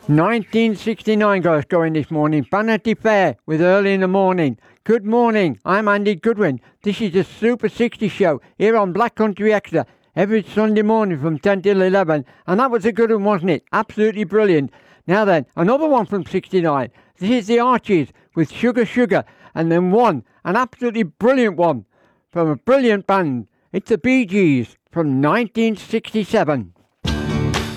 1969 got us going this morning. Vanity Fair with Early in the Morning. Good morning, I'm Andy Goodwin. This is the Super 60 show here on Black Country Extra every Sunday morning from 10 till 11. And that was a good one, wasn't it? Absolutely brilliant. Now then, another one from 69. This is the Archies with Sugar Sugar. And then an absolutely brilliant one from a brilliant band. It's the Bee Gees from 1967.